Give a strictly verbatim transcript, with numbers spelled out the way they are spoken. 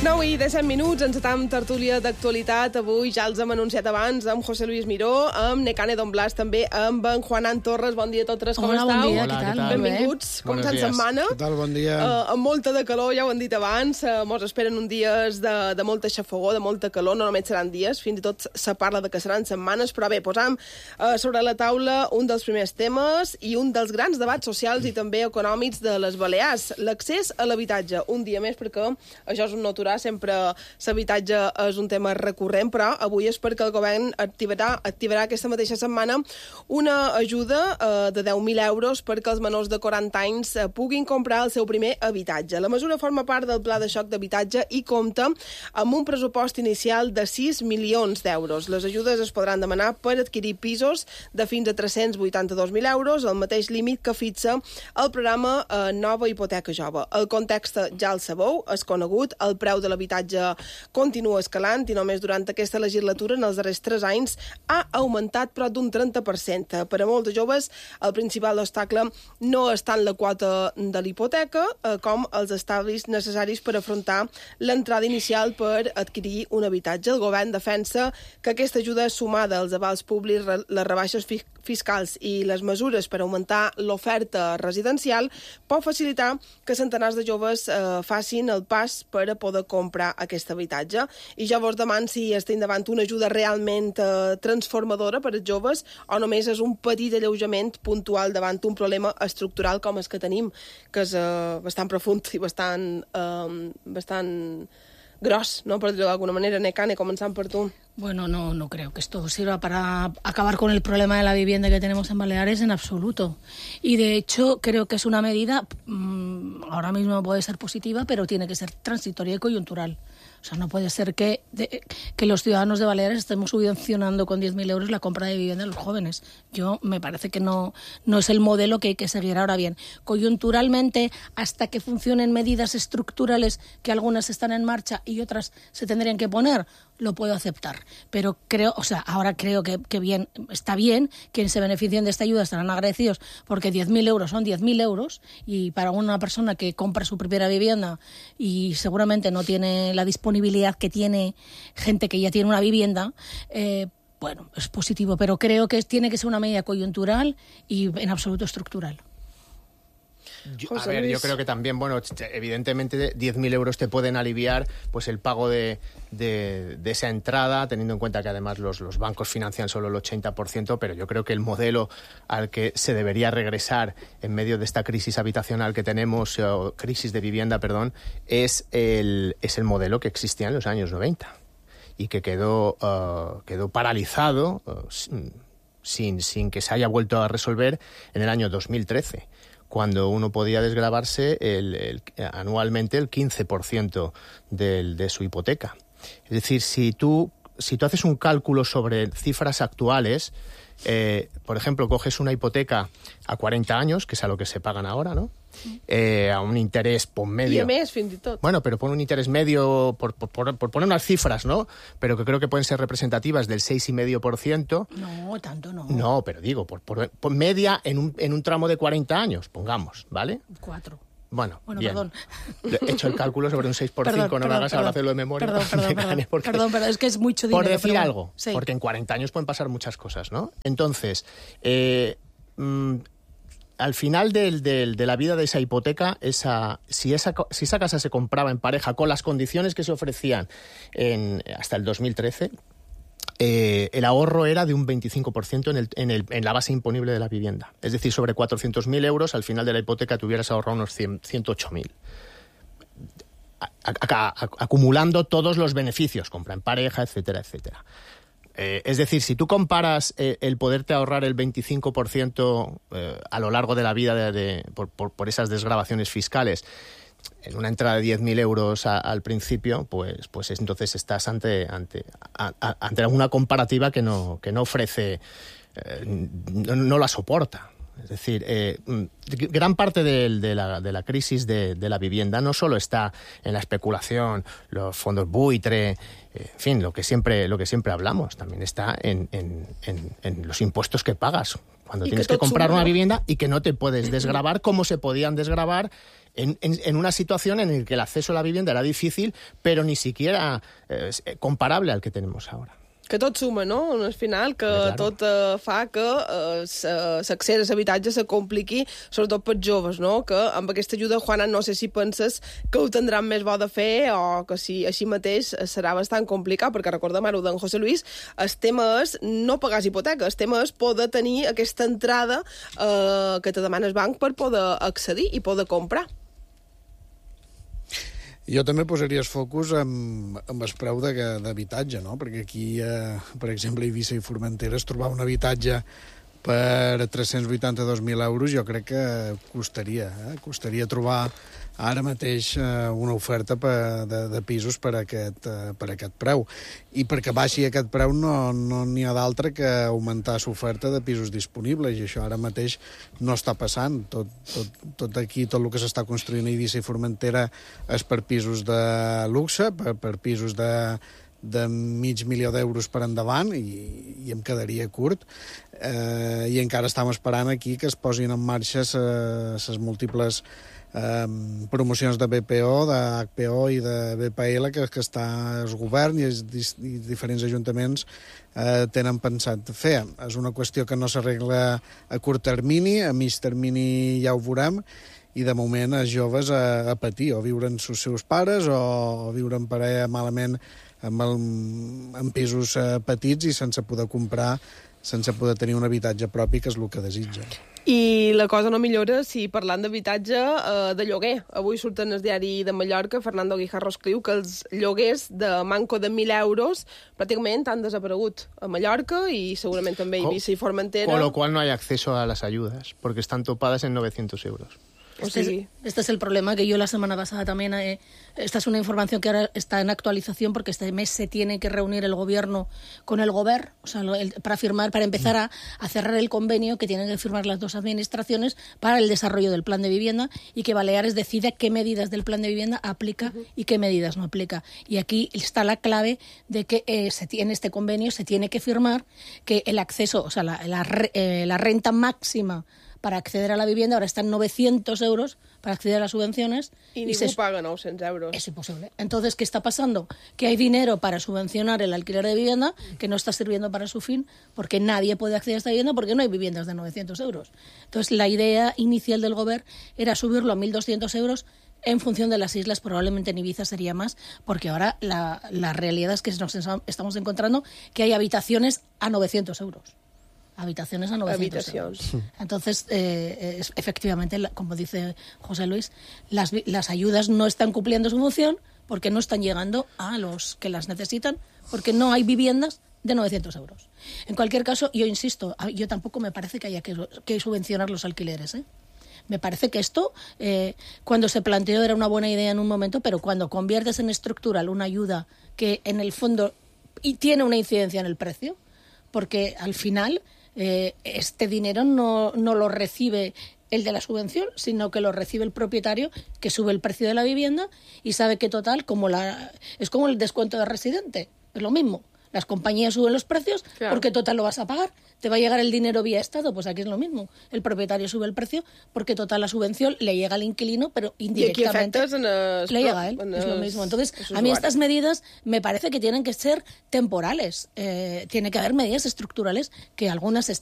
nou i disset minuts, encetam tertúlia d'actualitat. Avui ja els hem anunciat abans amb José Luis Miró, amb Nekane Don Blas, també amb en Juanan Torres. Bon dia a totes, com Hola, estàu? bon dia, Hola, què tal? Benvinguts, com Buenos tant días. setmana. Què tal, bon dia. Uh, amb molta de calor, ja ho han dit abans. Uh, mos esperen uns dies de, de molta xafogor, de molta calor. No només seran dies, fins i tot se parla de que seran setmanes. Però bé, posam uh, sobre la taula un dels primers temes i un dels grans debats socials i també econòmics de les Balears. L'accés a l'habitatge. Un dia més, perquè això és un no aturar, sempre l'habitatge és un tema recurrent, però avui és perquè el govern activarà, activarà aquesta mateixa setmana una ajuda eh, de deu mil euros perquè els menors de quaranta anys eh, puguin comprar el seu primer habitatge. La mesura forma part del pla de xoc d'habitatge i compta amb un pressupost inicial de sis milions d'euros. Les ajudes es podran demanar per adquirir pisos de fins a tres-cents vuitanta-dos mil euros, el mateix límit que fixa el programa eh, Nova Hipoteca Jove. El context ja el sabeu, és conegut, el preu de l'habitatge continua escalant i només durant aquesta legislatura, en els darrers tres anys, ha augmentat prop d'un trenta per cent. Per a molts joves, el principal obstacle no és tant la quota de l'hipoteca eh, com els estalvis necessaris per afrontar l'entrada inicial per adquirir un habitatge. El govern defensa que aquesta ajuda sumada als avals públics, les rebaixes fi fiscals i les mesures per augmentar l'oferta residencial pot facilitar que centenars de joves eh, facin el pas per a poder comprar aquest habitatge. I ja vos deman si estem davant una ajuda realment eh, transformadora per als joves o només és un petit alleujament puntual davant un problema estructural com el que tenim, que és eh, bastant profund i bastant, eh, bastant gros, no? Per dir-ho d'alguna manera. Nekane, començant per tu. Bueno, no, no creo que esto sirva para acabar con el problema de la vivienda que tenemos en Baleares en absoluto. Y de hecho creo que es una medida, mmm, ahora mismo puede ser positiva, pero tiene que ser transitoria y coyuntural. O sea, no puede ser que, de, que los ciudadanos de Baleares estemos subvencionando con diez mil euros la compra de vivienda de los jóvenes. Yo me parece que no, no es el modelo que hay que seguir. Ahora bien, coyunturalmente, hasta que funcionen medidas estructurales que algunas están en marcha y otras se tendrían que poner, lo puedo aceptar. Pero creo, o sea, ahora creo que, que bien, está bien, quienes se beneficien de esta ayuda estarán agradecidos porque diez mil euros son diez mil euros y para una persona que compra su primera vivienda y seguramente no tiene la disponibilidad que tiene gente que ya tiene una vivienda, eh, bueno, es positivo, pero creo que tiene que ser una medida coyuntural y en absoluto estructural. Yo, a ver, yo creo que también, bueno, evidentemente diez mil euros te pueden aliviar pues el pago de, de, de esa entrada, teniendo en cuenta que además los, los bancos financian solo el ochenta por ciento, pero yo creo que el modelo al que se debería regresar en medio de esta crisis habitacional que tenemos, o crisis de vivienda, perdón, es el, es el modelo que existía en los años noventa y que quedó, uh, quedó paralizado uh, sin, sin que se haya vuelto a resolver en el año dos mil trece. Cuando uno podía desgravarse el, el, anualmente el quince por ciento del, de su hipoteca. Es decir, si tú, si tú haces un cálculo sobre cifras actuales, eh, por ejemplo, coges una hipoteca a cuarenta años, que es a lo que se pagan ahora, ¿no? Eh, a un interés por medio. I a més, fins i tot. Bueno, pero pon un interés medio, por, por, por, por poner unas cifras, ¿no? Pero que creo que pueden ser representativas del seis coma cinco por ciento. No, tanto no. No, pero digo, por, por, por media en un, en un tramo de cuarenta años, pongamos, ¿vale? Cuatro. Bueno, bueno bien. Perdón. He hecho el cálculo sobre un seis por cinco, perdón, no me hagas perdón, ahora hacerlo de memoria. Perdón, perdón, perdón, porque, perdón, perdón, es que es mucho dinero. Por decir pero, algo, sí. Porque en cuarenta años pueden pasar muchas cosas, ¿no? Entonces, eh, mmm, al final del, del, de la vida de esa hipoteca, esa, si, esa, si esa casa se compraba en pareja con las condiciones que se ofrecían en, hasta el dos mil trece, eh, el ahorro era de un veinticinco por ciento en, el, en, el, en la base imponible de la vivienda. Es decir, sobre cuatrocientos mil euros, al final de la hipoteca te hubieras ahorrado unos ciento ocho mil. Acumulando todos los beneficios, compra en pareja, etcétera, etcétera. Eh, es decir, si tú comparas eh, el poderte ahorrar el veinticinco por ciento eh, a lo largo de la vida de, de, por, por, por esas desgravaciones fiscales en una entrada de diez mil euros a, al principio, pues, pues entonces estás ante, ante, a, a, ante una comparativa que no, que no ofrece, eh, no, no la soporta. Es decir, eh, gran parte de, de, la, de la crisis de, de la vivienda no solo está en la especulación, los fondos buitre, eh, en fin, lo que siempre, lo que siempre hablamos, también está en, en, en, en los impuestos que pagas cuando tienes que, que comprar suma, una vivienda y que no te puedes desgravar como se podían desgravar en, en, en una situación en la que el acceso a la vivienda era difícil, pero ni siquiera eh, comparable al que tenemos ahora. Que tot suma, no? Al final, que claro. tot eh, fa que eh, l'accés a l'habitatge se compliqui, sobretot pels joves, no? Que amb aquesta ajuda, Juana, no sé si penses que ho tindran més bo de fer o que si així mateix serà bastant complicat, perquè recordem ara ho d'en José Luis, el tema és no pagar hipoteca, el tema és poder tenir aquesta entrada eh, que te demana el banc per poder accedir i poder comprar. Jo també posaria el focus amb, amb el preu d'habitatge, no? Perquè aquí, eh, per exemple, a Eivissa i Formentera, es trobar un habitatge per tres-cents vuitanta-dos mil euros jo crec que costaria, eh? Costaria trobar ara mateix eh, una oferta per, de, de pisos per aquest, eh, per aquest preu. I perquè baixi aquest preu no no n'hi ha d'altre que augmentar l'oferta de pisos disponibles, i això ara mateix no està passant. Tot, tot, tot aquí, tot el que s'està construint a Eivissa i Formentera és per pisos de luxe, per, per pisos de de mig milió d'euros per endavant, i, i em quedaria curt. Eh, I encara estem esperant aquí que es posin en marxa les múltiples eh, promocions de B P O, de H P O i de B P L que, que està el govern i, els, i diferents ajuntaments eh, tenen pensat fer. És una qüestió que no s'arregla a curt termini, a mig termini ja ho veurem, i de moment els joves a, a patir, o viure amb els seus pares o, o viure en parella malament amb, el, amb pisos eh, petits i sense poder comprar, sense poder tenir un habitatge propi, que és el que desitja. I la cosa no millora si parlant d'habitatge eh, de lloguer. Avui surt en el diari de Mallorca, Fernando Guijarro escriu que els lloguers de manco de mil euros pràcticament han desaparegut a Mallorca y segurament també a Eivissa i Formentera. Con lo cual no hay acceso a las ayudas, porque están topadas en novecientos euros. Este es, este es el problema que yo la semana pasada también... Eh, esta es una información que ahora está en actualización porque este mes se tiene que reunir el gobierno con el Gober, o sea, el, para firmar, para empezar a, a cerrar el convenio que tienen que firmar las dos administraciones para el desarrollo del plan de vivienda, y que Baleares decida qué medidas del plan de vivienda aplica uh-huh. y qué medidas no aplica. Y aquí está la clave de que eh, se tiene este convenio, se tiene que firmar que el acceso, o sea, la, la, eh, la renta máxima para acceder a la vivienda ahora está en novecientos euros para acceder a las subvenciones. Y, y ningú se... paga novecientos euros. Es imposible. Entonces, ¿qué está pasando? Que hay dinero para subvencionar el alquiler de vivienda que no está sirviendo para su fin, porque nadie puede acceder a esta vivienda porque no hay viviendas de novecientos euros. Entonces, la idea inicial del Gobierno era subirlo a mil doscientos euros en función de las islas. Probablemente en Ibiza sería más, porque ahora la, la realidad es que nos estamos encontrando que hay habitaciones a novecientos euros. Habitaciones a novecientos euros. Entonces, eh, es, efectivamente, como dice José Luis, las, las ayudas no están cumpliendo su función porque no están llegando a los que las necesitan, porque no hay viviendas de novecientos euros. En cualquier caso, yo insisto, yo tampoco me parece que haya que, que subvencionar los alquileres, ¿eh? Me parece que esto, eh, cuando se planteó, era una buena idea en un momento, pero cuando conviertes en estructural una ayuda que en el fondo y tiene una incidencia en el precio, porque al final eh, este dinero no, no lo recibe el de la subvención, sino que lo recibe el propietario, que sube el precio de la vivienda y sabe que total, como la es como el descuento de residente, es lo mismo. Las compañías suben los precios, claro, porque total lo vas a pagar. Te va a llegar el dinero vía Estado, pues aquí es lo mismo. El propietario sube el precio porque total la subvención le llega al inquilino, pero indirectamente le llega a él. Es lo mismo. Entonces, a mí estas medidas me parece que tienen que ser temporales. Eh, tiene que haber medidas estructurales que algunas